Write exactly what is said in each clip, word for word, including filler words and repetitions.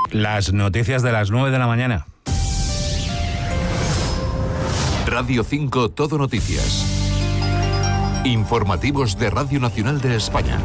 Las noticias de las nueve de la mañana. Radio cinco Todo Noticias. Informativos de Radio Nacional de España.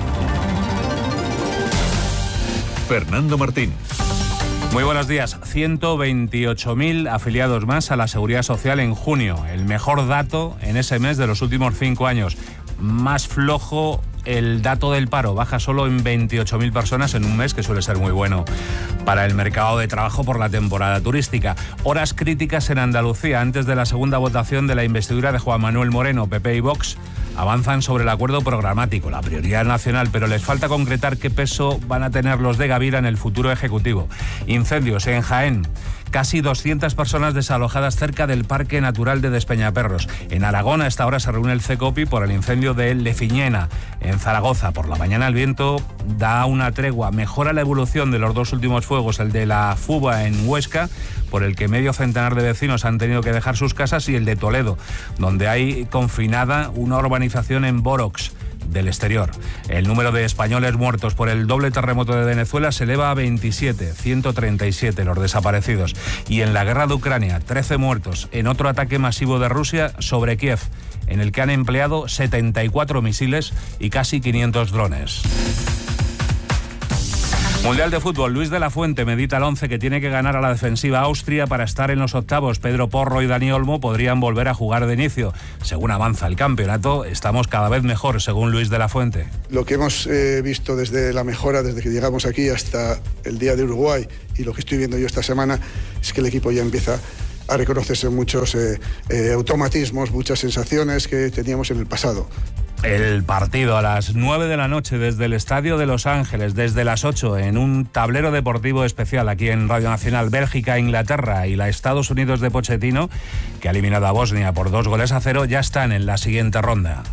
Fernando Martín. Muy buenos días. ciento veintiocho mil afiliados más a la Seguridad Social en junio. El mejor dato en ese mes de los últimos cinco años. Más flojo el dato del paro, baja solo en veintiocho mil personas en un mes, que suele ser muy bueno para el mercado de trabajo por la temporada turística. Horas críticas en Andalucía antes de la segunda votación de la investidura de Juan Manuel Moreno. P P y Vox avanzan sobre el acuerdo programático, la prioridad nacional, pero les falta concretar qué peso van a tener los de Gavira en el futuro ejecutivo. Incendios en Jaén. Casi doscientas personas desalojadas cerca del Parque Natural de Despeñaperros. En Aragón a esta hora se reúne el CECOPI por el incendio de Lefiñena. En Zaragoza por la mañana el viento da una tregua. Mejora la evolución de los dos últimos fuegos, el de la Fuba en Huesca, por el que medio centenar de vecinos han tenido que dejar sus casas, y el de Toledo, donde hay confinada una urbanización en Borox del exterior. El número de españoles muertos por el doble terremoto de Venezuela se eleva a veintisiete, ciento treinta y siete los desaparecidos. Y en la guerra de Ucrania, trece muertos en otro ataque masivo de Rusia sobre Kiev, en el que han empleado setenta y cuatro misiles y casi quinientos drones. Mundial de Fútbol. Luis de la Fuente medita el once que tiene que ganar a la defensiva Austria para estar en los octavos. Pedro Porro y Dani Olmo podrían volver a jugar de inicio. Según avanza el campeonato, estamos cada vez mejor, según Luis de la Fuente. Lo que hemos eh, visto desde la mejora, desde que llegamos aquí hasta el día de Uruguay, y lo que estoy viendo yo esta semana, es que el equipo ya empieza a reconocerse muchos eh, eh, automatismos, muchas sensaciones que teníamos en el pasado. El partido a las nueve de la noche desde el Estadio de Los Ángeles, desde las ocho en un tablero deportivo especial aquí en Radio Nacional. Bélgica, Inglaterra y la Estados Unidos de Pochettino, que ha eliminado a Bosnia por dos goles a cero, ya están en la siguiente ronda.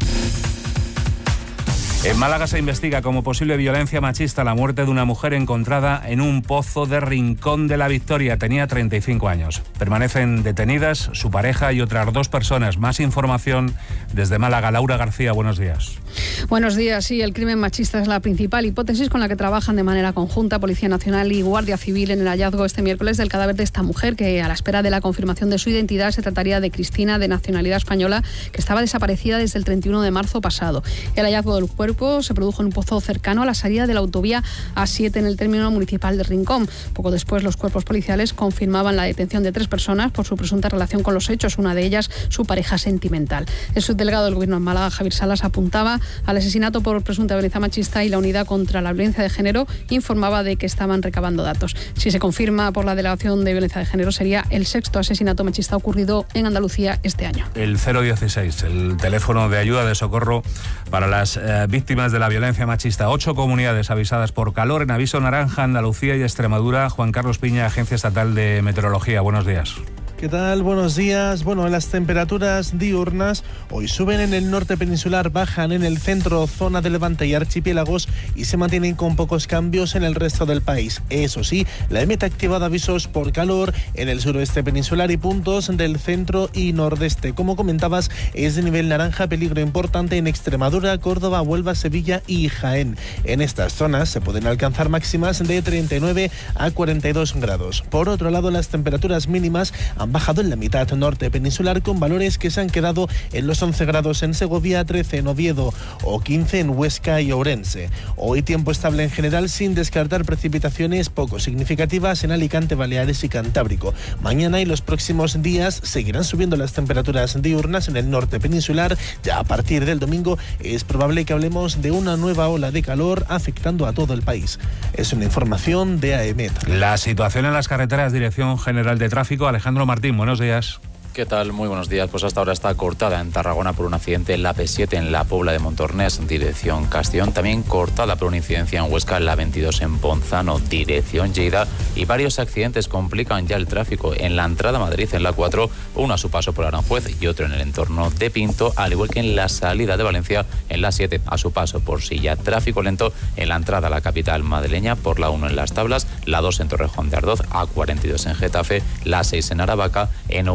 En Málaga se investiga como posible violencia machista la muerte de una mujer encontrada en un pozo de Rincón de la Victoria. Tenía treinta y cinco años. Permanecen detenidas su pareja y otras dos personas. Más información desde Málaga. Laura García, buenos días. Buenos días. Sí, el crimen machista es la principal hipótesis con la que trabajan de manera conjunta Policía Nacional y Guardia Civil en el hallazgo este miércoles del cadáver de esta mujer, que a la espera de la confirmación de su identidad se trataría de Cristina, de nacionalidad española, que estaba desaparecida desde el treinta y uno de marzo pasado. El hallazgo del cuerpo se produjo en un pozo cercano a la salida de la autovía A siete en el término municipal de Rincón. Poco después, los cuerpos policiales confirmaban la detención de tres personas por su presunta relación con los hechos, una de ellas su pareja sentimental. El subdelegado del Gobierno en Málaga, Javier Salas, apuntaba al asesinato por presunta violencia machista, y la Unidad contra la Violencia de Género informaba de que estaban recabando datos. Si se confirma por la Delegación de Violencia de Género, sería el sexto asesinato machista ocurrido en Andalucía este año. El cero dieciséis, el teléfono de ayuda de socorro para las eh, víctimas de la violencia machista. Ocho comunidades avisadas por calor en aviso naranja: Andalucía y Extremadura. Juan Carlos Piña, Agencia Estatal de Meteorología. Buenos días. ¿Qué tal? Buenos días. Bueno, las temperaturas diurnas hoy suben en el norte peninsular, bajan en el centro, zona de Levante y archipiélagos, y se mantienen con pocos cambios en el resto del país. Eso sí, la E M E T ha activado avisos por calor en el suroeste peninsular y puntos del centro y nordeste. Como comentabas, es de nivel naranja, peligro importante en Extremadura, Córdoba, Huelva, Sevilla y Jaén. En estas zonas se pueden alcanzar máximas de treinta y nueve a cuarenta y dos grados. Por otro lado, las temperaturas mínimas han bajado en la mitad norte peninsular, con valores que se han quedado en los once grados en Segovia, trece en Oviedo o quince en Huesca y Ourense. Hoy tiempo estable en general, sin descartar precipitaciones poco significativas en Alicante, Baleares y Cantábrico. Mañana y los próximos días seguirán subiendo las temperaturas diurnas en el norte peninsular. Ya a partir del domingo es probable que hablemos de una nueva ola de calor afectando a todo el país. Es una información de A E M E T. La situación en las carreteras, Dirección General de Tráfico. Alejandro Martín, buenos días. ¿Qué tal? Muy buenos días. Pues hasta ahora está cortada en Tarragona por un accidente en la P siete en la Pobla de Montornés, dirección Castellón. También cortada por una incidencia en Huesca en la veintidós en Ponzano, dirección Lleida. Y varios accidentes complican ya el tráfico en la entrada a Madrid en la cuatro, uno a su paso por Aranjuez y otro en el entorno de Pinto, al igual que en la salida de Valencia en la siete a su paso por Silla. Tráfico lento en la entrada a la capital madrileña por la uno en Las Tablas, la dos en Torrejón de Ardoz, A cuarenta y dos en Getafe, la seis en Aravaca, en Ourense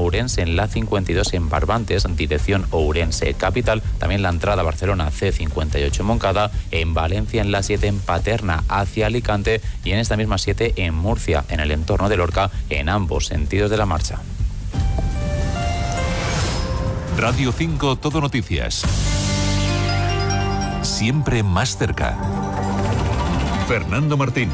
en la cincuenta y dos en Barbantes, dirección Ourense capital. También la entrada a Barcelona C cincuenta y ocho en Moncada, en Valencia en la siete en Paterna hacia Alicante y en esta misma siete en Murcia, en el entorno de Lorca, en ambos sentidos de la marcha. Radio cinco Todo Noticias. Siempre más cerca. Fernando Martín.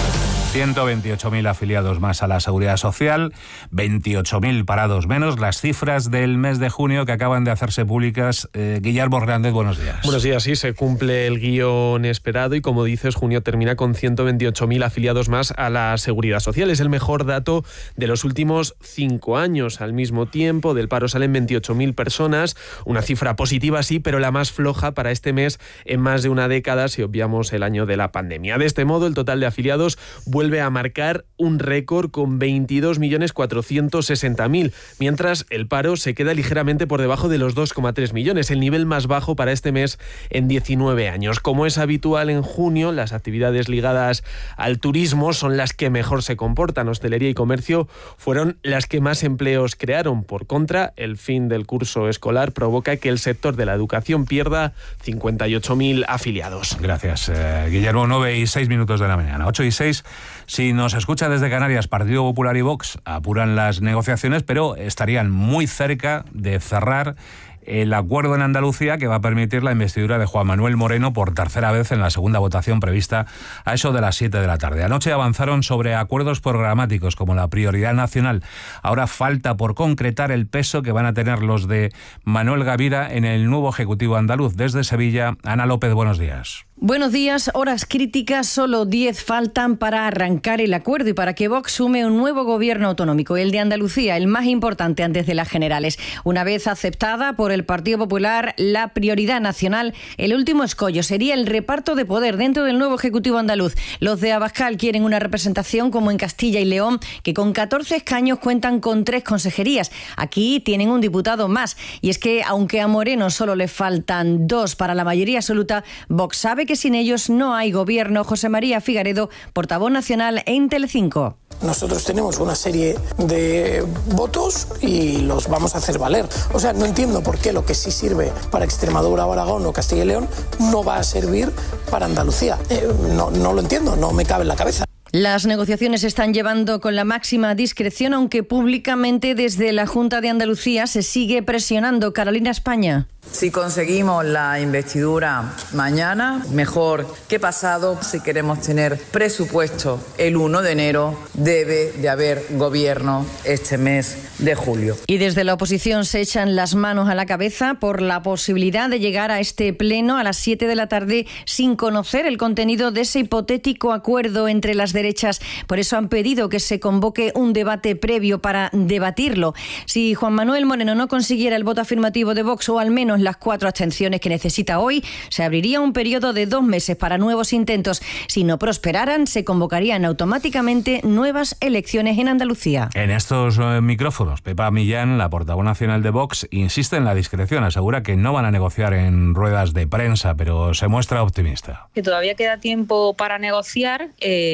ciento veintiocho mil afiliados más a la Seguridad Social, veintiocho mil parados menos. Las cifras del mes de junio que acaban de hacerse públicas. Eh, Guillermo Hernández, buenos días. Buenos días, sí, se cumple el guión esperado y, como dices, junio termina con ciento veintiocho mil afiliados más a la Seguridad Social. Es el mejor dato de los últimos cinco años. Al mismo tiempo, del paro salen veintiocho mil personas, una cifra positiva, sí, pero la más floja para este mes en más de una década si obviamos el año de la pandemia. De este modo, el total de afiliados vuelve vuelve a marcar un récord con veintidós millones cuatrocientos sesenta mil, mientras el paro se queda ligeramente por debajo de los dos coma tres millones, el nivel más bajo para este mes en diecinueve años. Como es habitual en junio, las actividades ligadas al turismo son las que mejor se comportan. Hostelería y comercio fueron las que más empleos crearon. Por contra, el fin del curso escolar provoca que el sector de la educación pierda cincuenta y ocho mil afiliados. Gracias, eh, Guillermo. nueve y seis minutos de la mañana. ocho y seis. Si nos escucha desde Canarias, Partido Popular y Vox apuran las negociaciones, pero estarían muy cerca de cerrar el acuerdo en Andalucía que va a permitir la investidura de Juan Manuel Moreno por tercera vez en la segunda votación prevista a eso de las siete de la tarde. Anoche avanzaron sobre acuerdos programáticos como la prioridad nacional. Ahora falta por concretar el peso que van a tener los de Manuel Gavira en el nuevo Ejecutivo andaluz. Desde Sevilla, Ana López, buenos días. Buenos días, horas críticas, solo diez faltan para arrancar el acuerdo y para que Vox sume un nuevo gobierno autonómico, el de Andalucía, el más importante antes de las generales. Una vez aceptada por el Partido Popular la prioridad nacional, el último escollo sería el reparto de poder dentro del nuevo Ejecutivo andaluz. Los de Abascal quieren una representación como en Castilla y León, que con catorce escaños cuentan con tres consejerías. Aquí tienen un diputado más. Y es que, aunque a Moreno solo le faltan dos para la mayoría absoluta, Vox sabe que sin ellos no hay gobierno. José María Figaredo, portavoz nacional en Telecinco. Nosotros tenemos una serie de votos y los vamos a hacer valer. O sea, no entiendo por qué lo que sí sirve para Extremadura, Aragón o Castilla y León no va a servir para Andalucía. Eh, no, no lo entiendo, no me cabe en la cabeza. Las negociaciones se están llevando con la máxima discreción, aunque públicamente desde la Junta de Andalucía se sigue presionando. Carolina España. Si conseguimos la investidura mañana, mejor que pasado. Si queremos tener presupuesto el uno de enero, debe de haber gobierno este mes de julio. Y desde la oposición se echan las manos a la cabeza por la posibilidad de llegar a este pleno a las siete de la tarde sin conocer el contenido de ese hipotético acuerdo entre las derechas. Por eso han pedido que se convoque un debate previo para debatirlo. Si Juan Manuel Moreno no consiguiera el voto afirmativo de Vox, o al menos las cuatro abstenciones que necesita hoy, se abriría un periodo de dos meses para nuevos intentos. Si no prosperaran, se convocarían automáticamente nuevas elecciones en Andalucía. En estos eh, micrófonos, Pepa Millán, la portavoz nacional de Vox, insiste en la discreción. Asegura que no van a negociar en ruedas de prensa, pero se muestra optimista. Que todavía queda tiempo para negociar,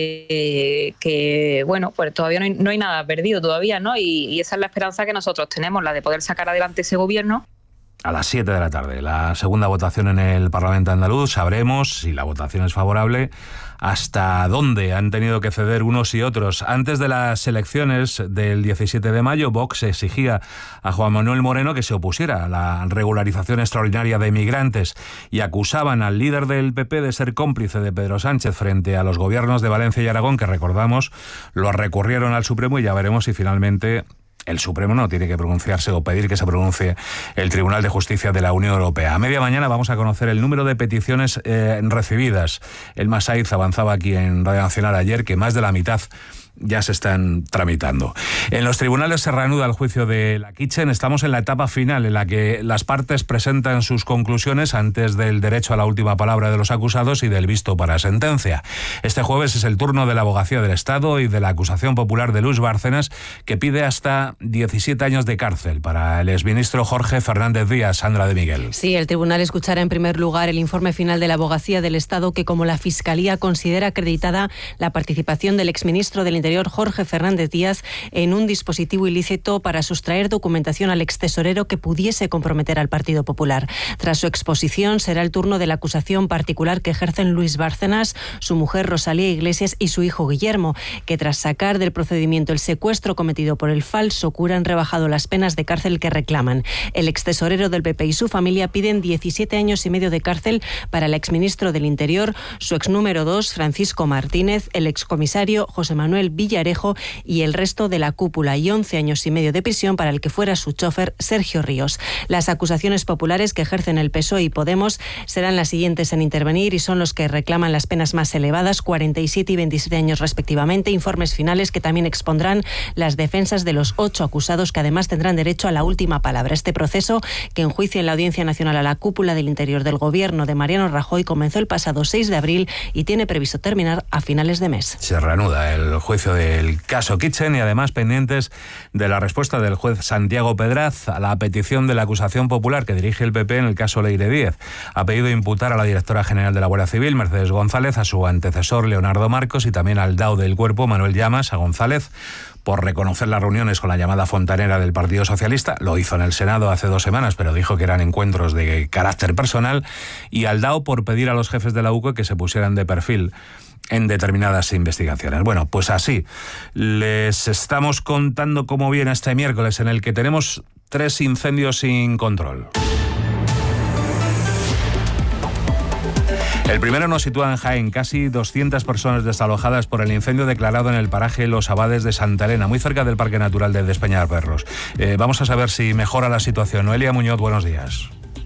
eh, que bueno, pues todavía no hay, no hay nada perdido todavía, ¿no? Y, y esa es la esperanza que nosotros tenemos, la de poder sacar adelante ese gobierno. A las siete de la tarde, la segunda votación en el Parlamento andaluz. Sabremos, si la votación es favorable, hasta dónde han tenido que ceder unos y otros. Antes de las elecciones del diecisiete de mayo, Vox exigía a Juan Manuel Moreno que se opusiera a la regularización extraordinaria de inmigrantes y acusaban al líder del P P de ser cómplice de Pedro Sánchez frente a los gobiernos de Valencia y Aragón, que recordamos, lo recurrieron al Supremo, y ya veremos si finalmente el Supremo no tiene que pronunciarse o pedir que se pronuncie el Tribunal de Justicia de la Unión Europea. A media mañana vamos a conocer el número de peticiones eh, recibidas. El Masaiz avanzaba aquí en Radio Nacional ayer que más de la mitad ya se están tramitando. En los tribunales se reanuda el juicio de la Kitchen. Estamos en la etapa final en la que las partes presentan sus conclusiones antes del derecho a la última palabra de los acusados y del visto para sentencia. Este jueves es el turno de la Abogacía del Estado y de la acusación popular de Luis Bárcenas, que pide hasta diecisiete años de cárcel para el exministro Jorge Fernández Díaz. Sandra de Miguel. Sí, el tribunal escuchará en primer lugar el informe final de la Abogacía del Estado, que, como la Fiscalía, considera acreditada la participación del exministro del Interior Interior, Jorge Fernández Díaz, en un dispositivo ilícito para sustraer documentación al extesorero que pudiese comprometer al Partido Popular. Tras su exposición, será el turno de la acusación particular que ejercen Luis Bárcenas, su mujer Rosalía Iglesias y su hijo Guillermo, que tras sacar del procedimiento el secuestro cometido por el falso cura han rebajado las penas de cárcel que reclaman. El extesorero del P P y su familia piden diecisiete años y medio de cárcel para el exministro del Interior, su ex número dos, Francisco Martínez, el excomisario José Manuel Villarejo y el resto de la cúpula, y once años y medio de prisión para el que fuera su chofer, Sergio Ríos. Las acusaciones populares que ejercen el P S O E y Podemos serán las siguientes en intervenir y son los que reclaman las penas más elevadas, cuarenta y siete y veintisiete años respectivamente, informes finales que también expondrán las defensas de los ocho acusados, que además tendrán derecho a la última palabra. Este proceso, que enjuicia en la Audiencia Nacional a la cúpula del Interior del Gobierno de Mariano Rajoy, comenzó el pasado seis de abril y tiene previsto terminar a finales de mes. Se reanuda el juicio del caso Kitchen y además pendientes de la respuesta del juez Santiago Pedraz a la petición de la acusación popular que dirige el P P en el caso Leire Díez. Ha pedido imputar a la directora general de la Guardia Civil, Mercedes González, a su antecesor Leonardo Marcos y también al D A O del Cuerpo, Manuel Llamas, a González, por reconocer las reuniones con la llamada fontanera del Partido Socialista. Lo hizo en el Senado hace dos semanas, pero dijo que eran encuentros de carácter personal, y al D A O por pedir a los jefes de la U C O que se pusieran de perfil en determinadas investigaciones. Bueno, pues así les estamos contando cómo viene este miércoles, en el que tenemos tres incendios sin control. El primero nos sitúa en Jaén, casi doscientas personas desalojadas por el incendio declarado en el paraje Los Abades de Santa Elena, muy cerca del Parque Natural de Despeñaperros. Eh, vamos a saber si mejora la situación. Noelia Muñoz, buenos días.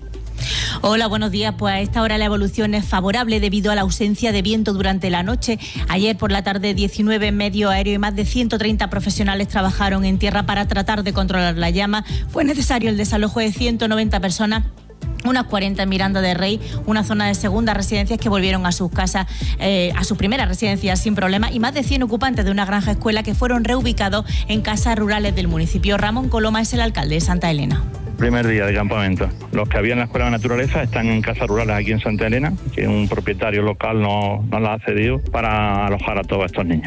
Hola, buenos días. Pues a esta hora la evolución es favorable debido a la ausencia de viento durante la noche. Ayer por la tarde, diecinueve en medio aéreo y más de ciento treinta profesionales trabajaron en tierra para tratar de controlar la llama. Fue necesario el desalojo de ciento noventa personas, unas cuarenta en Miranda de Rey, una zona de segundas residencias que volvieron a sus casas, eh, a sus primeras residencias sin problema, y más de cien ocupantes de una granja escuela que fueron reubicados en casas rurales del municipio. Ramón Coloma es el alcalde de Santa Elena. Primer día de campamento. Los que había en la Escuela de Naturaleza están en casas rurales aquí en Santa Elena, que un propietario local nos no las ha cedido para alojar a todos estos niños.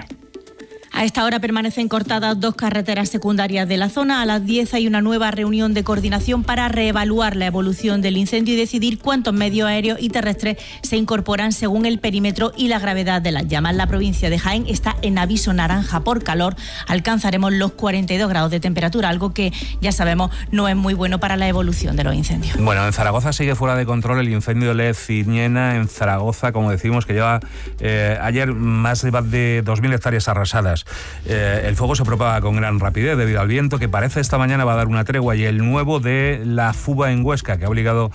A esta hora permanecen cortadas dos carreteras secundarias de la zona. A las diez hay una nueva reunión de coordinación para reevaluar la evolución del incendio y decidir cuántos medios aéreos y terrestres se incorporan según el perímetro y la gravedad de las llamas. La provincia de Jaén está en aviso naranja por calor. Alcanzaremos los cuarenta y dos grados de temperatura, algo que ya sabemos no es muy bueno para la evolución de los incendios. Bueno, en Zaragoza sigue fuera de control el incendio de Ciñena, en Zaragoza, como decimos, que lleva eh, ayer más de dos mil hectáreas arrasadas. Eh, el fuego se propaga con gran rapidez debido al viento, que parece esta mañana va a dar una tregua, y el nuevo de la fuga en Huesca, que ha obligado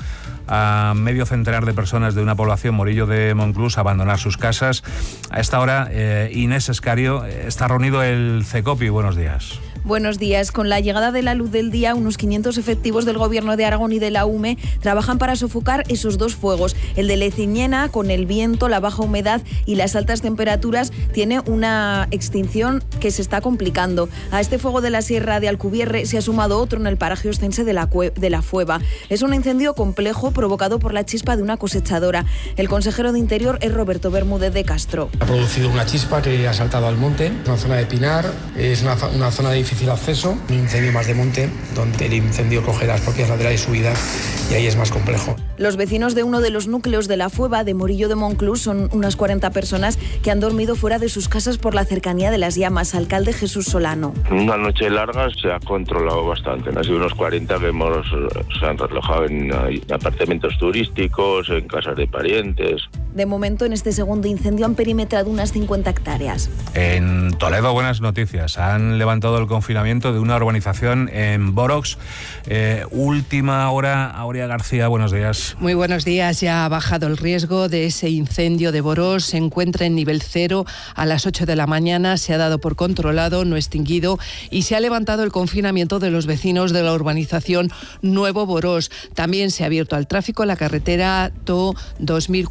a medio centenar de personas de una población, Morillo de Monclús, a abandonar sus casas. A esta hora, eh, Inés Escario, está reunido el CECOPI. Buenos días. Buenos días. Con la llegada de la luz del día, unos quinientos efectivos del Gobierno de Aragón y de la U M E trabajan para sofocar esos dos fuegos. El de Leciñena, con el viento, la baja humedad y las altas temperaturas, tiene una extinción que se está complicando. A este fuego de la Sierra de Alcubierre se ha sumado otro en el paraje ostense de la, Cue- de la Fueva. Es un incendio complejo provocado por la chispa de una cosechadora. El consejero de Interior es Roberto Bermúdez de Castro. Ha producido una chispa que ha saltado al monte, es una zona de pinar, es una, una zona de difícil acceso, un incendio más de monte, donde el incendio coge las propias laterales subidas y ahí es más complejo. Los vecinos de uno de los núcleos de la Fueva, de Morillo de Monclús, son unas cuarenta personas que han dormido fuera de sus casas por la cercanía de las llamas. Alcalde Jesús Solano. Una noche larga se ha controlado bastante. Han sido unos cuarenta que hemos, se han relojado en apartamentos turísticos, en casas de parientes. De momento, en este segundo incendio han perimetrado unas cincuenta hectáreas. En Toledo, buenas noticias. Han levantado el confinamiento de una urbanización en Borox. Eh, última hora, Aurea García, buenos días. Muy buenos días. Ya ha bajado el riesgo de ese incendio de Borox. Se encuentra en nivel cero a las ocho de la mañana. Se ha dado por controlado, no extinguido, y se ha levantado el confinamiento de los vecinos de la urbanización Nuevo Borox. También se ha abierto al tráfico la carretera T O dos mil cuatrocientos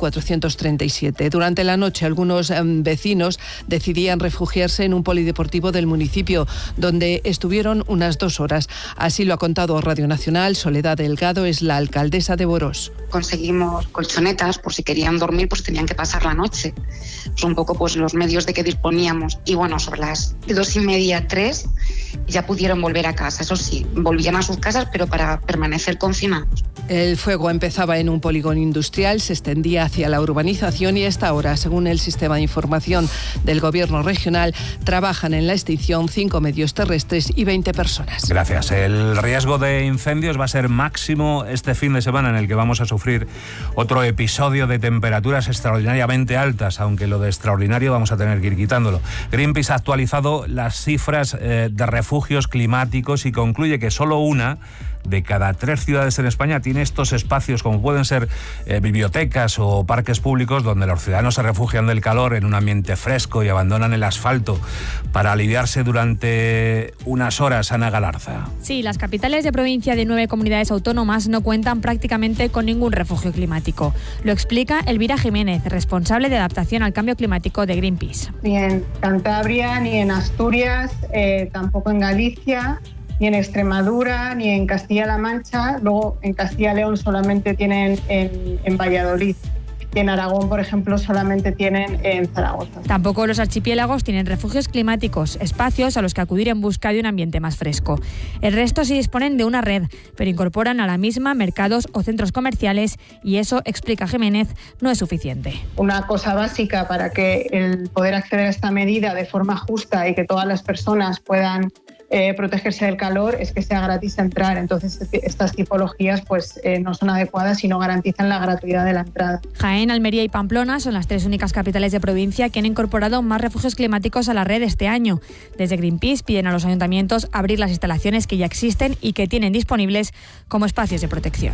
novecientos treinta y siete. Durante la noche, algunos eh, vecinos decidían refugiarse en un polideportivo del municipio, donde estuvieron unas dos horas. Así lo ha contado Radio Nacional. Soledad Delgado es la alcaldesa de Borós. Conseguimos colchonetas por si querían dormir, pues tenían que pasar la noche. Son un poco pues los medios de que disponíamos. Y bueno, sobre las dos y media, tres, ya pudieron volver a casa. Eso sí, volvían a sus casas, pero para permanecer confinados. El fuego empezaba en un polígono industrial, se extendía hacia la urbanización y a esta hora, según el sistema de información del Gobierno regional, trabajan en la extinción cinco medios terrestres y veinte personas. Gracias. El riesgo de incendios va a ser máximo este fin de semana, en el que vamos a sufrir otro episodio de temperaturas extraordinariamente altas, aunque lo de extraordinario vamos a tener que ir quitándolo. Greenpeace ha actualizado las cifras eh, de refugios climáticos y concluye que solo una de cada tres ciudades en España tiene estos espacios, como pueden ser eh, bibliotecas o parques públicos, donde los ciudadanos se refugian del calor en un ambiente fresco y abandonan el asfalto para aliviarse durante unas horas. Ana Galarza. Sí, las capitales de provincia de nueve comunidades autónomas no cuentan prácticamente con ningún refugio climático. Lo explica Elvira Jiménez, responsable de adaptación al cambio climático de Greenpeace. Ni en Cantabria, ni en Asturias, eh, tampoco en Galicia, ni en Extremadura, ni en Castilla-La Mancha. Luego en Castilla y León solamente tienen en, en Valladolid. Y en Aragón, por ejemplo, solamente tienen en Zaragoza. Tampoco los archipiélagos tienen refugios climáticos, espacios a los que acudir en busca de un ambiente más fresco. El resto sí disponen de una red, pero incorporan a la misma mercados o centros comerciales y eso, explica Jiménez, no es suficiente. Una cosa básica para que el poder acceder a esta medida de forma justa y que todas las personas puedan Eh, protegerse del calor es que sea gratis entrar. Entonces estas tipologías pues eh, no son adecuadas y no garantizan la gratuidad de la entrada. Jaén, Almería y Pamplona son las tres únicas capitales de provincia que han incorporado más refugios climáticos a la red este año. Desde Greenpeace piden a los ayuntamientos abrir las instalaciones que ya existen y que tienen disponibles como espacios de protección.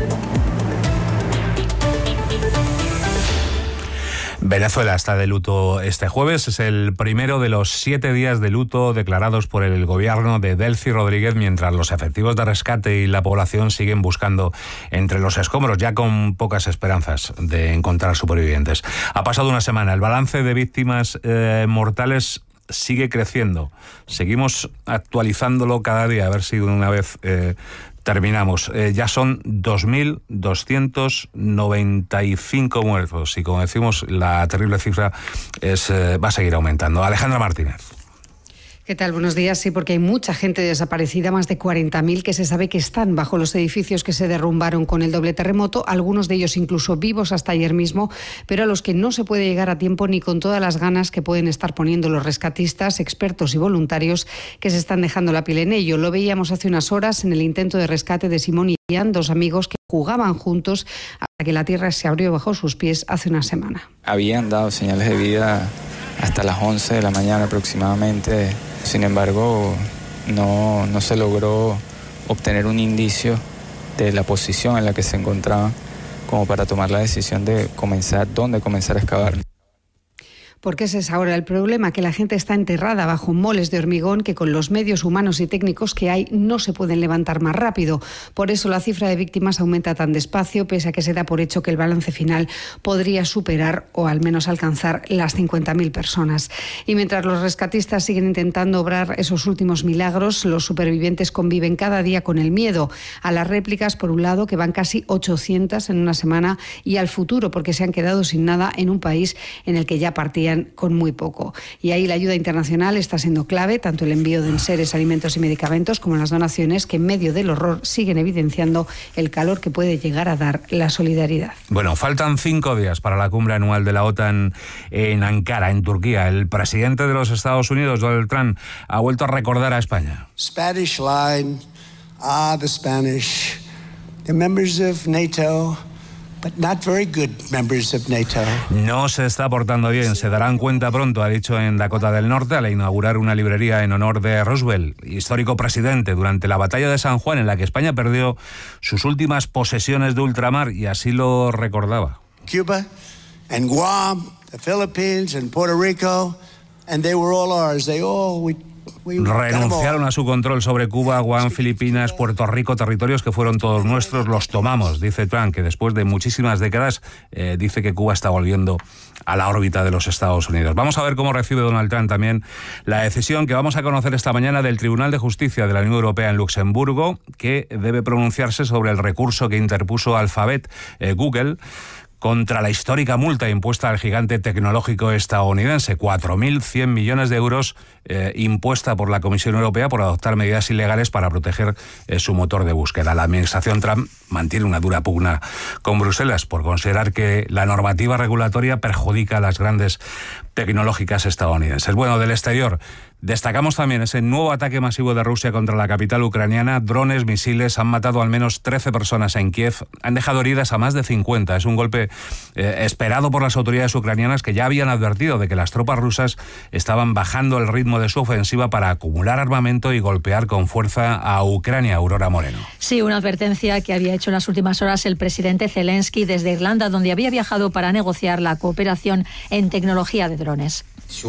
Venezuela está de luto este jueves. Es el primero de los siete días de luto declarados por el gobierno de Delcy Rodríguez, mientras los efectivos de rescate y la población siguen buscando entre los escombros, ya con pocas esperanzas de encontrar supervivientes. Ha pasado una semana. El balance de víctimas eh, mortales sigue creciendo. Seguimos actualizándolo cada día, a ver si de una vez eh, terminamos. Eh, ya son dos mil doscientos noventa y cinco muertos y, como decimos, la terrible cifra es, eh, va a seguir aumentando. Alejandra Martínez. ¿Qué tal? Buenos días. Sí, porque hay mucha gente desaparecida, más de cuarenta mil que se sabe que están bajo los edificios que se derrumbaron con el doble terremoto, algunos de ellos incluso vivos hasta ayer mismo, pero a los que no se puede llegar a tiempo ni con todas las ganas que pueden estar poniendo los rescatistas, expertos y voluntarios que se están dejando la piel en ello. Lo veíamos hace unas horas en el intento de rescate de Simón y Ian, dos amigos que jugaban juntos hasta que la tierra se abrió bajo sus pies hace una semana. Habían dado señales de vida hasta las once de la mañana aproximadamente. Sin embargo, no, no se logró obtener un indicio de la posición en la que se encontraban como para tomar la decisión de comenzar, dónde comenzar a excavar. Porque ese es ahora el problema, que la gente está enterrada bajo moles de hormigón que con los medios humanos y técnicos que hay no se pueden levantar más rápido. Por eso la cifra de víctimas aumenta tan despacio, pese a que se da por hecho que el balance final podría superar o al menos alcanzar las cincuenta mil personas. Y mientras los rescatistas siguen intentando obrar esos últimos milagros, los supervivientes conviven cada día con el miedo a las réplicas, por un lado, que van casi ochocientas en una semana, y al futuro, porque se han quedado sin nada en un país en el que ya partían con muy poco. Y ahí la ayuda internacional está siendo clave, tanto el envío de enseres, alimentos y medicamentos como las donaciones, que en medio del horror siguen evidenciando el calor que puede llegar a dar la solidaridad. Bueno, faltan cinco días para la cumbre anual de la OTAN en Ankara, en Turquía. El presidente de los Estados Unidos, Donald Trump, ha vuelto a recordar a España. Spanish line, ah, the Spanish, the members of NATO. But not very good members of NATO. No se está portando bien, se darán cuenta pronto, ha dicho en Dakota del Norte al inaugurar una librería en honor de Roosevelt, histórico presidente, durante la batalla de San Juan, en la que España perdió sus últimas posesiones de ultramar, y así lo recordaba. Cuba and Guam, the Philippines and Puerto Rico, and they were all ours. They all we renunciaron a su control sobre Cuba, Guam, Filipinas, Puerto Rico, territorios que fueron todos nuestros, los tomamos, dice Trump, que después de muchísimas décadas eh, dice que Cuba está volviendo a la órbita de los Estados Unidos. Vamos a ver cómo recibe Donald Trump también la decisión que vamos a conocer esta mañana del Tribunal de Justicia de la Unión Europea en Luxemburgo, que debe pronunciarse sobre el recurso que interpuso Alphabet, eh, Google, contra la histórica multa impuesta al gigante tecnológico estadounidense, cuatro mil cien millones de euros eh, impuesta por la Comisión Europea por adoptar medidas ilegales para proteger eh, su motor de búsqueda. La administración Trump mantiene una dura pugna con Bruselas por considerar que la normativa regulatoria perjudica a las grandes tecnológicas estadounidenses. Bueno, del exterior, destacamos también ese nuevo ataque masivo de Rusia contra la capital ucraniana. Drones, misiles, han matado al menos trece personas en Kiev, han dejado heridas a más de cincuenta. Es un golpe eh, esperado por las autoridades ucranianas, que ya habían advertido de que las tropas rusas estaban bajando el ritmo de su ofensiva para acumular armamento y golpear con fuerza a Ucrania. Aurora Moreno. Sí, una advertencia que había hecho en las últimas horas el presidente Zelensky desde Irlanda, donde había viajado para negociar la cooperación en tecnología de drones.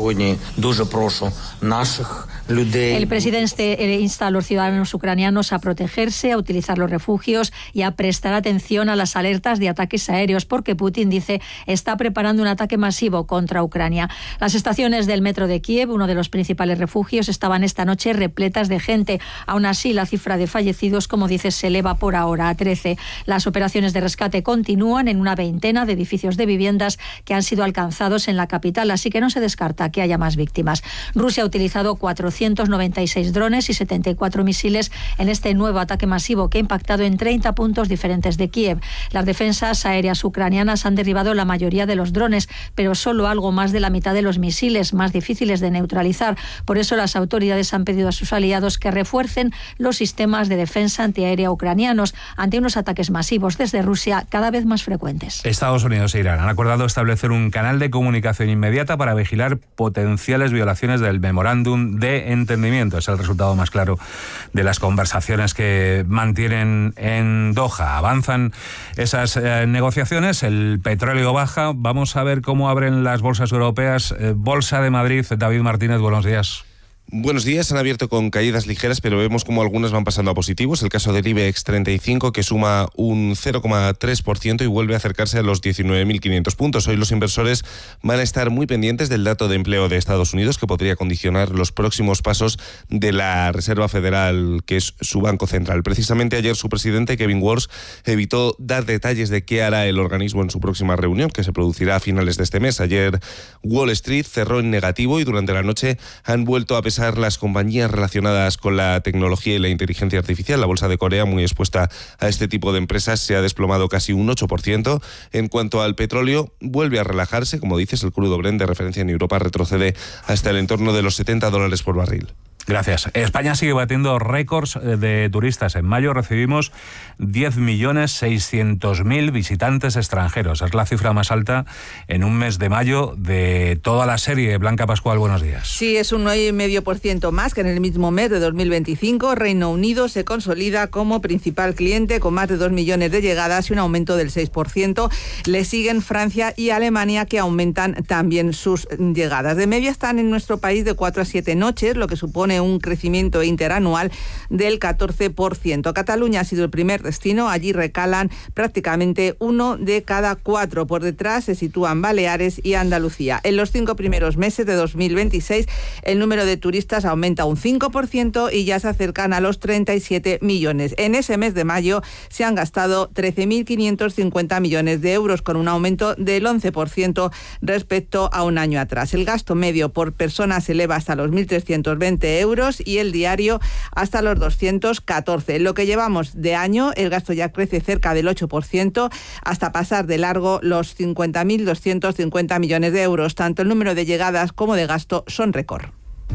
El presidente insta a los ciudadanos ucranianos a protegerse, a utilizar los refugios y a prestar atención a las alertas de ataques aéreos, porque Putin, dice, está preparando un ataque masivo contra Ucrania. Las estaciones del metro de Kiev, uno de los principales refugios, estaban esta noche repletas de gente. Aún así, la cifra de fallecidos, como dices, se eleva por ahora a trece. Las operaciones de rescate continúan en una veintena de edificios de viviendas que han sido alcanzados en la capital, así que no se descarta que haya más víctimas. Rusia ha utilizado cuatrocientos noventa y seis drones y setenta y cuatro misiles en este nuevo ataque masivo que ha impactado en treinta puntos diferentes de Kiev. Las defensas aéreas ucranianas han derribado la mayoría de los drones, pero solo algo más de la mitad de los misiles, más difíciles de neutralizar. Por eso las autoridades han pedido a sus aliados que refuercen los sistemas de defensa antiaérea ucranianos ante unos ataques masivos desde Rusia cada vez más frecuentes. Estados Unidos e Irán han acordado establecer un canal de comunicación inmediata para vigilar potenciales violaciones del memorándum de entendimiento. Es el resultado más claro de las conversaciones que mantienen en Doha. Avanzan esas eh, negociaciones, el petróleo baja. Vamos a ver cómo abren las bolsas europeas. Eh, Bolsa de Madrid, David Martínez, buenos días. Buenos días, han abierto con caídas ligeras, pero vemos como algunas van pasando a positivos. El caso del IBEX treinta y cinco, que suma un cero coma tres por ciento y vuelve a acercarse a los diecinueve mil quinientos puntos. Hoy los inversores van a estar muy pendientes del dato de empleo de Estados Unidos, que podría condicionar los próximos pasos de la Reserva Federal, que es su banco central. Precisamente ayer su presidente, Kevin Warsh, evitó dar detalles de qué hará el organismo en su próxima reunión, que se producirá a finales de este mes. Ayer Wall Street cerró en negativo y durante la noche han vuelto a pesar las compañías relacionadas con la tecnología y la inteligencia artificial. La bolsa de Corea, muy expuesta a este tipo de empresas, se ha desplomado casi un ocho por ciento. En cuanto al petróleo, vuelve a relajarse. Como dices, el crudo Brent de referencia en Europa retrocede hasta el entorno de los setenta dólares por barril. Gracias. España sigue batiendo récords de turistas. En mayo recibimos diez millones seiscientos mil visitantes extranjeros. Es la cifra más alta en un mes de mayo de toda la serie. Blanca Pascual, buenos días. Sí, es un nueve coma cinco por ciento más que en el mismo mes de dos mil veinticinco. Reino Unido se consolida como principal cliente con más de dos millones de llegadas y un aumento del seis por ciento. Le siguen Francia y Alemania, que aumentan también sus llegadas. De media están en nuestro país de cuatro a siete noches, lo que supone un crecimiento interanual del catorce por ciento. Cataluña ha sido el primer destino, allí recalan prácticamente uno de cada cuatro. Por detrás se sitúan Baleares y Andalucía. En los cinco primeros meses de dos mil veintiséis, el número de turistas aumenta un cinco por ciento y ya se acercan a los treinta y siete millones. En ese mes de mayo se han gastado trece mil quinientos cincuenta millones de euros, con un aumento del once por ciento respecto a un año atrás. El gasto medio por persona se eleva hasta los mil trescientos veinte euros y el diario hasta los doscientos catorce. En lo que llevamos de año, el gasto ya crece cerca del ocho por ciento hasta pasar de largo los cincuenta mil doscientos cincuenta millones de euros. Tanto el número de llegadas como de gasto son récord.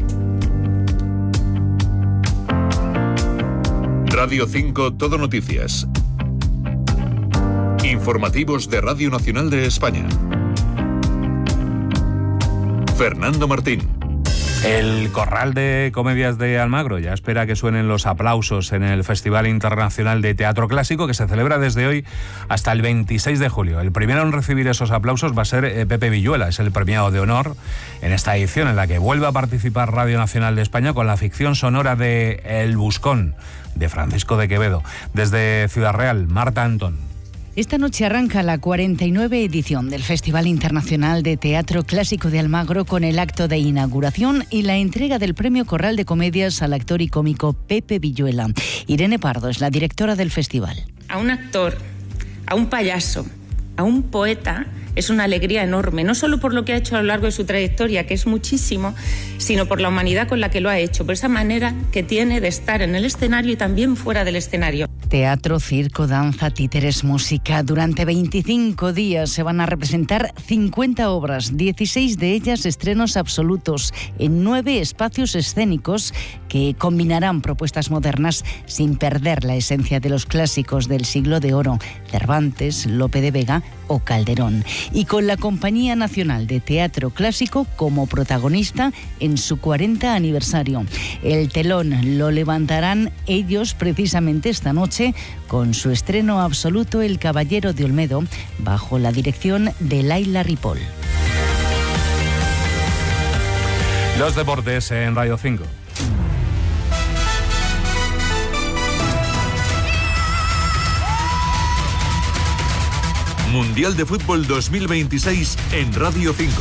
Radio cinco Todo Noticias. Informativos de Radio Nacional de España. Fernando Martín. El Corral de Comedias de Almagro ya espera que suenen los aplausos en el Festival Internacional de Teatro Clásico, que se celebra desde hoy hasta el veintiséis de julio. El primero en recibir esos aplausos va a ser eh, Pepe Villuela, es el premiado de honor en esta edición en la que vuelve a participar Radio Nacional de España con la ficción sonora de El Buscón, de Francisco de Quevedo. Desde Ciudad Real, Marta Antón. Esta noche arranca la cuarenta y nueve edición del Festival Internacional de Teatro Clásico de Almagro con el acto de inauguración y la entrega del Premio Corral de Comedias al actor y cómico Pepe Villuela. Irene Pardo es la directora del festival. A un actor, a un payaso, a un poeta es una alegría enorme, no solo por lo que ha hecho a lo largo de su trayectoria, que es muchísimo, sino por la humanidad con la que lo ha hecho, por esa manera que tiene de estar en el escenario y también fuera del escenario. Teatro, circo, danza, títeres, música. Durante veinticinco días se van a representar cincuenta obras, dieciséis de ellas estrenos absolutos, en nueve espacios escénicos que combinarán propuestas modernas sin perder la esencia de los clásicos del siglo de oro, Cervantes, Lope de Vega o Calderón. Y con la Compañía Nacional de Teatro Clásico como protagonista en su cuarenta aniversario. El telón lo levantarán ellos precisamente esta noche con su estreno absoluto El Caballero de Olmedo, bajo la dirección de Laila Ripoll. Los deportes en Radio cinco. Mundial de Fútbol dos mil veintiséis en Radio cinco.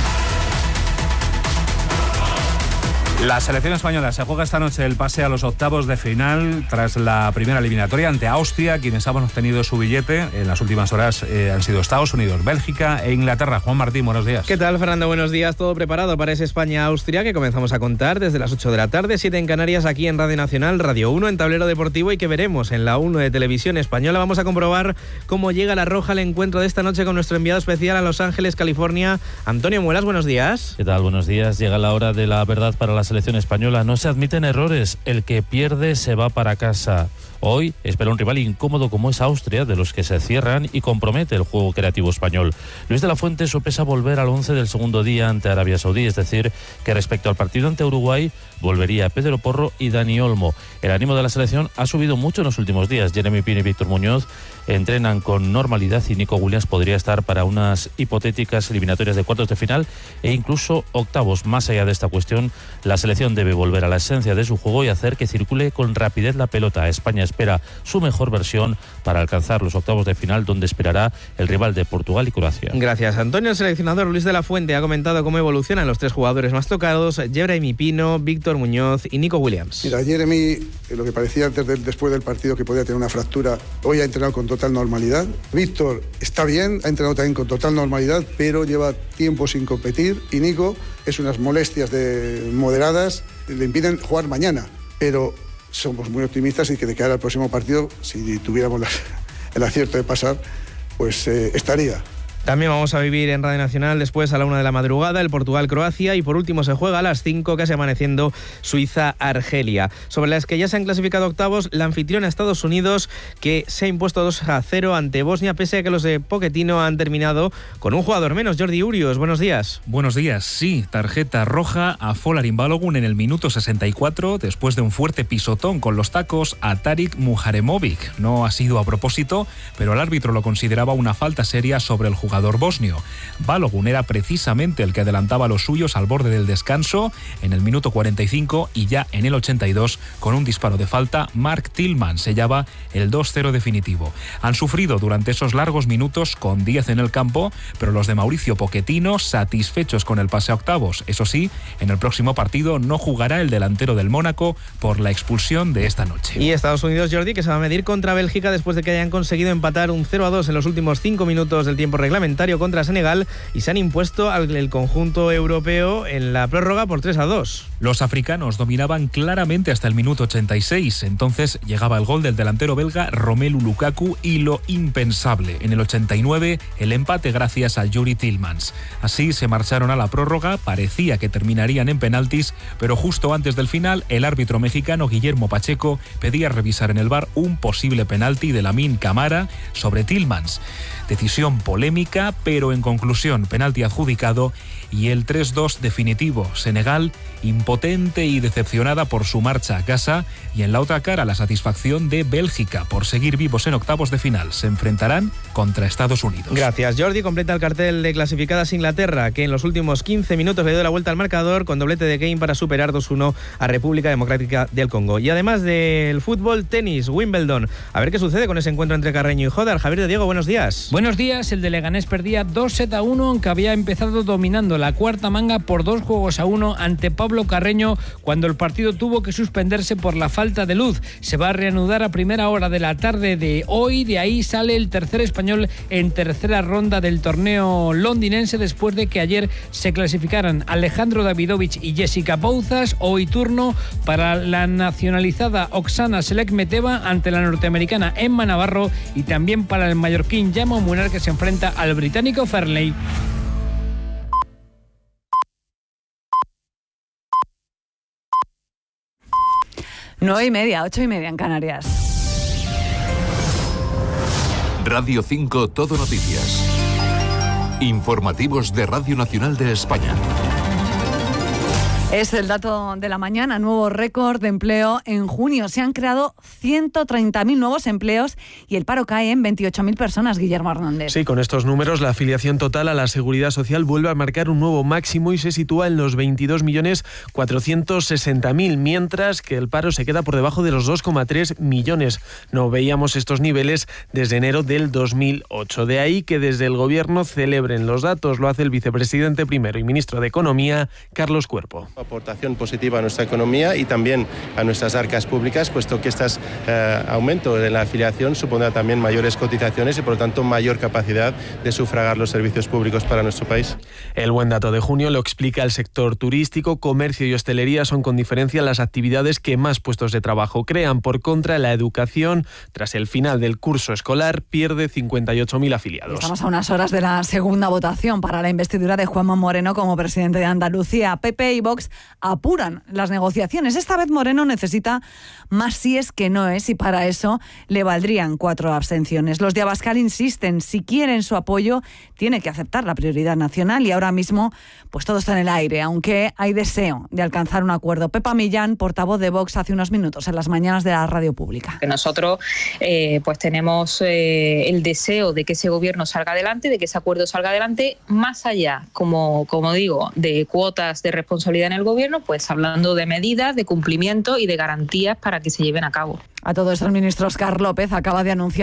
La selección española se juega esta noche el pase a los octavos de final tras la primera eliminatoria ante Austria. Quienes han obtenido su billete en las últimas horas eh, han sido Estados Unidos, Bélgica e Inglaterra. Juan Martín, buenos días. ¿Qué tal, Fernando? Buenos días. Todo preparado para ese España-Austria que comenzamos a contar desde las ocho de la tarde, siete en Canarias, aquí en Radio Nacional, Radio uno, en Tablero Deportivo, y que veremos en la uno de Televisión Española. Vamos a comprobar cómo llega la Roja al encuentro de esta noche con nuestro enviado especial a Los Ángeles, California, Antonio Muelas. Buenos días. ¿Qué tal? Buenos días. Llega la hora de la verdad para la selección española. No se admiten errores, el que pierde se va para casa. Hoy espera un rival incómodo como es Austria, de los que se cierran y compromete el juego creativo español. Luis de la Fuente sopesa volver al once del segundo día ante Arabia Saudí, es decir, que respecto al partido ante Uruguay volvería Pedro Porro y Dani Olmo. El ánimo de la selección ha subido mucho en los últimos días. Jeremy Pino y Víctor Muñoz entrenan con normalidad y Nico Williams podría estar para unas hipotéticas eliminatorias de cuartos de final e incluso octavos. Más allá de esta cuestión, la selección debe volver a la esencia de su juego y hacer que circule con rapidez la pelota. España espera su mejor versión para alcanzar los octavos de final, donde esperará el rival de Portugal y Croacia. Gracias, Antonio. El seleccionador Luis de la Fuente ha comentado cómo evolucionan los tres jugadores más tocados, Jeremy Pino, Víctor Muñoz y Nico Williams. Mira, Jeremy, lo que parecía antes del, después del partido que podía tener una fractura, hoy ha entrenado con total normalidad. Víctor está bien, ha entrenado también con total normalidad, pero lleva tiempo sin competir, y Nico es unas molestias de moderadas, le impiden jugar mañana, pero somos muy optimistas y que de cara al próximo partido, si tuviéramos la, el acierto de pasar, pues eh, estaría. También vamos a vivir en Radio Nacional después a la una de la madrugada el Portugal-Croacia, y por último se juega a las cinco, casi amaneciendo, Suiza-Argelia. Sobre las que ya se han clasificado octavos, la anfitriona Estados Unidos, que se ha impuesto dos a cero ante Bosnia, pese a que los de Pochettino han terminado con un jugador menos. Jordi Urios, buenos días. Buenos días, sí, tarjeta roja a Folarin Balogun en el minuto sesenta y cuatro, después de un fuerte pisotón con los tacos a Tarik Muharemovic. No ha sido a propósito, pero el árbitro lo consideraba una falta seria sobre el jugador bosnio. Balogun era precisamente el que adelantaba a los suyos al borde del descanso en el minuto cuarenta y cinco, y ya en el ochenta y dos, con un disparo de falta, Mark Tillman sellaba el dos cero definitivo. Han sufrido durante esos largos minutos con diez en el campo, pero los de Mauricio Pochettino satisfechos con el pase a octavos. Eso sí, en el próximo partido no jugará el delantero del Mónaco por la expulsión de esta noche. Y Estados Unidos, Jordi, que se va a medir contra Bélgica después de que hayan conseguido empatar un cero a dos en los últimos cinco minutos del tiempo reglamentario contra Senegal, y se han impuesto al conjunto europeo en la prórroga por tres a dos. Los africanos dominaban claramente hasta el minuto ochenta y seis. Entonces llegaba el gol del delantero belga Romelu Lukaku y lo impensable. En el ochenta y nueve, el empate gracias a Yuri Tillmans. Así se marcharon a la prórroga. Parecía que terminarían en penaltis, pero justo antes del final, el árbitro mexicano Guillermo Pacheco pedía revisar en el V A R un posible penalti de Lamine Camara sobre Tillmans. Decisión polémica, pero en conclusión, penalti adjudicado y el tres dos definitivo. Senegal impotente y decepcionada por su marcha a casa, y en la otra cara la satisfacción de Bélgica por seguir vivos en octavos de final. Se enfrentarán contra Estados Unidos. Gracias, Jordi. Completa el cartel de clasificadas Inglaterra, que en los últimos quince minutos le dio la vuelta al marcador con doblete de Kane para superar dos uno a República Democrática del Congo. Y además del fútbol, tenis, Wimbledon. A ver qué sucede con ese encuentro entre Carreño y Jodar. Javier de Diego, buenos días. Buenos días. El de Leganés perdía dos sets a uno, aunque había empezado dominando la cuarta manga por dos juegos a uno ante Pablo Carreño, cuando el partido tuvo que suspenderse por la falta de luz. Se va a reanudar a primera hora de la tarde de hoy. De ahí sale el tercer español en tercera ronda del torneo londinense, después de que ayer se clasificaran Alejandro Davidovich y Jessica Bouzas. Hoy turno para la nacionalizada Oksana Selekmeteva ante la norteamericana Emma Navarro, y también para el mallorquín Jaume Munar, que se enfrenta al británico Fairley. Nueve y media, ocho y media en Canarias. Radio cinco Todo Noticias. Informativos de Radio Nacional de España. Es el dato de la mañana, nuevo récord de empleo en junio. Se han creado ciento treinta mil nuevos empleos y el paro cae en veintiocho mil personas, Guillermo Hernández. Sí, con estos números la afiliación total a la Seguridad Social vuelve a marcar un nuevo máximo y se sitúa en los veintidós millones cuatrocientos sesenta mil, mientras que el paro se queda por debajo de los dos coma tres millones. No veíamos estos niveles desde enero del dos mil ocho. De ahí que desde el Gobierno celebren los datos. Lo hace el vicepresidente primero y ministro de Economía, Carlos Cuerpo. Aportación positiva a nuestra economía y también a nuestras arcas públicas, puesto que este eh, aumento de la afiliación supondrá también mayores cotizaciones y, por lo tanto, mayor capacidad de sufragar los servicios públicos para nuestro país. El buen dato de junio lo explica el sector turístico. Comercio y hostelería son con diferencia las actividades que más puestos de trabajo crean. Por contra, la educación, tras el final del curso escolar, pierde cincuenta y ocho mil afiliados. Estamos a unas horas de la segunda votación para la investidura de Juanma Moreno como presidente de Andalucía. P P y Vox apuran las negociaciones. Esta vez Moreno necesita más síes que noes y para eso le valdrían cuatro abstenciones. Los de Abascal insisten, si quieren su apoyo tiene que aceptar la prioridad nacional y ahora mismo pues todo está en el aire, aunque hay deseo de alcanzar un acuerdo. Pepa Millán, portavoz de Vox, hace unos minutos en las mañanas de la radio pública. Que nosotros eh, pues tenemos eh, el deseo de que ese gobierno salga adelante, de que ese acuerdo salga adelante, más allá, como, como digo, de cuotas de responsabilidad en el gobierno, pues hablando de medidas, de cumplimiento y de garantías para que se lleven a cabo. A todo esto el ministro Óscar López acaba de anunciar